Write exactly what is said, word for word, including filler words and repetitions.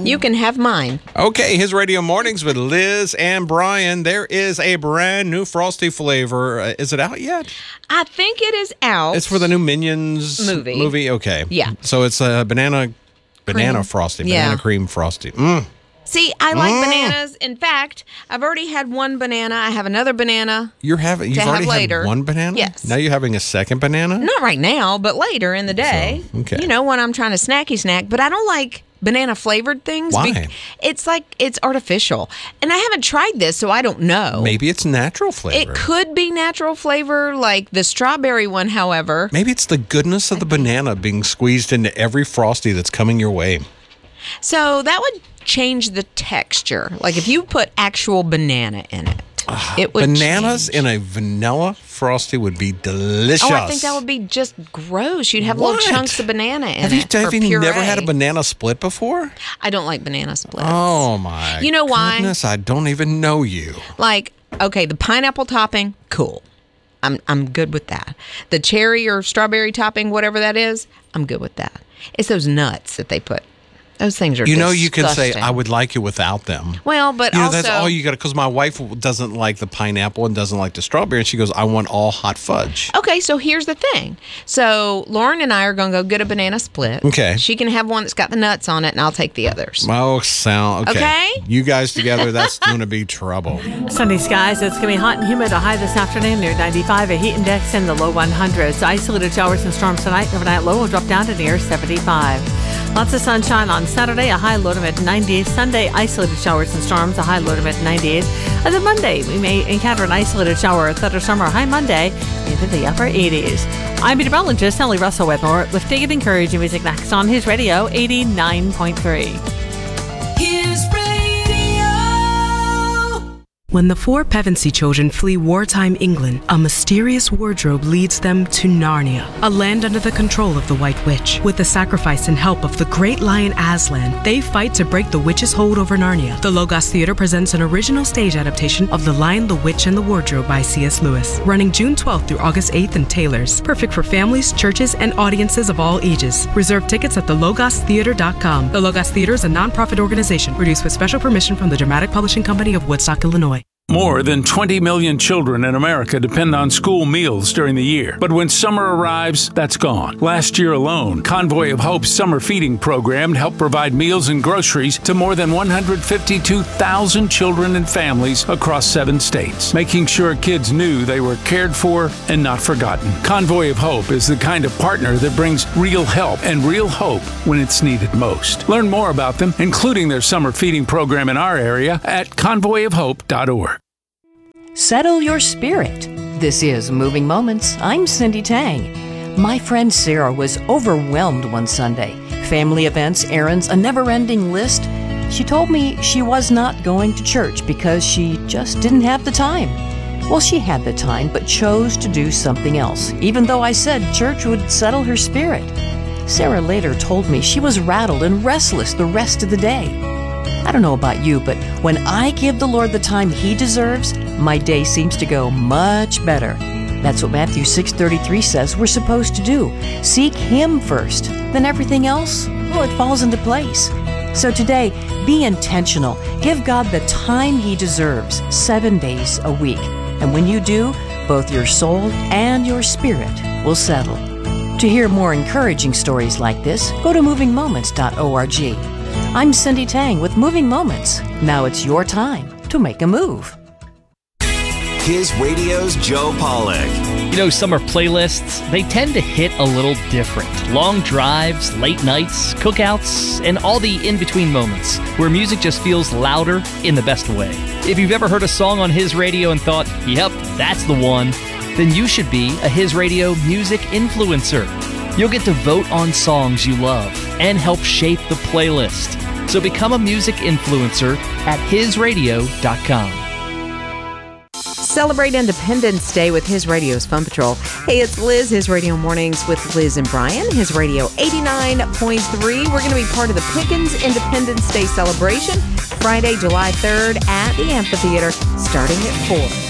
You can have mine. Okay, His Radio Mornings with Liz and Brian. There is a brand new Frosty flavor. Uh, is it out yet? I think it is out. It's for the new Minions movie. Movie, okay. Yeah. So it's a banana, banana Cream. Frosty, Yeah. banana cream Frosty. Mm. See, I like Mm. bananas. In fact, I've already had one banana. I have another banana. You're having, you've have already later. had one banana? Yes. Now you're having a second banana? Not right now, but later in the day. So, okay. You know, when I'm trying to snacky snack. But I don't like banana flavored things. Why? Be- it's like, it's artificial. And I haven't tried this, so I don't know. Maybe it's natural flavor. It could be natural flavor, like the strawberry one, however. Maybe it's the goodness of the banana being squeezed into every Frosty that's coming your way. So that would change the texture. Like if you put actual banana in it, it would Bananas change. in a vanilla Frosty would be delicious. Oh, I think that would be just gross. You'd have What? little chunks of banana in Have you, it. have for you never had a puree. banana split before? I don't like banana splits. Oh, my You know why? goodness, I don't even know you. Like, okay, the pineapple topping, cool. I'm I'm good with that. The cherry or strawberry topping, whatever that is, I'm good with that. It's those nuts that they put. Those things are You know, you can say, disgusting. I would like it without them. Well, but You know, also... that's all you got to, because my wife doesn't like the pineapple and doesn't like the strawberry, and she goes, I want all hot fudge. Okay, so here's the thing. So Lauren and I are going to go get a banana split. Okay. She can have one that's got the nuts on it, and I'll take the others. Oh, sound okay. Okay. You guys together, that's going to be trouble. Sunny skies. It's going to be hot and humid. A high this afternoon near ninety-five. A heat index in the low hundreds. Isolated showers and storms tonight. Overnight low will drop down to near seventy-five. Lots of sunshine on Saturday. A high low to mid nineties. Sunday, isolated showers and storms. A high low to mid nineties. And then Monday, we may encounter an isolated shower or thunderstorm or high Monday into the upper eighties. I'm meteorologist Ellie Russell with more lifting and encouraging music next on His Radio eighty-nine point three. His Radio. When the four Pevensey children flee wartime England, a mysterious wardrobe leads them to Narnia, a land under the control of the White Witch. With the sacrifice and help of the great lion Aslan, they fight to break the witch's hold over Narnia. The Logos Theater presents an original stage adaptation of The Lion, the Witch, and the Wardrobe by C S Lewis, running June twelfth through August eighth in Taylor's. Perfect for families, churches, and audiences of all ages. Reserve tickets at the logos theater dot com. The Logos Theater is a nonprofit organization produced with special permission from the Dramatic Publishing Company of Woodstock, Illinois. More than twenty million children in America depend on school meals during the year. But when summer arrives, that's gone. Last year alone, Convoy of Hope's summer feeding program helped provide meals and groceries to more than one hundred fifty-two thousand children and families across seven states, making sure kids knew they were cared for and not forgotten. Convoy of Hope is the kind of partner that brings real help and real hope when it's needed most. Learn more about them, including their summer feeding program in our area, at convoy of hope dot org. Settle your spirit. This is Moving Moments. I'm Cindy Tang. My friend Sarah was overwhelmed one Sunday. Family events, errands, a never-ending list. She told me she was not going to church because she just didn't have the time. Well, she had the time, but chose to do something else, even though I said church would settle her spirit. Sarah later told me she was rattled and restless the rest of the day. I don't know about you, but when I give the Lord the time He deserves, my day seems to go much better. That's what Matthew six thirty-three says we're supposed to do. Seek Him first, then everything else, well, it falls into place. So today, be intentional. Give God the time He deserves, seven days a week. And when you do, both your soul and your spirit will settle. To hear more encouraging stories like this, go to moving moments dot org. I'm Cindy Tang with Moving Moments. Now it's your time to make a move. His Radio's Joe Pollock. You know, summer playlists, they tend to hit a little different. Long drives, late nights, cookouts, and all the in-between moments where music just feels louder in the best way. If you've ever heard a song on His Radio and thought, yep, that's the one, then you should be a His Radio music influencer. You'll get to vote on songs you love and help shape the playlist. So become a music influencer at his radio dot com. Celebrate Independence Day with His Radio's Fun Patrol. Hey, it's Liz, His Radio Mornings with Liz and Brian, His Radio eighty-nine point three. We're going to be part of the Pickens Independence Day celebration Friday, July third at the amphitheater starting at four.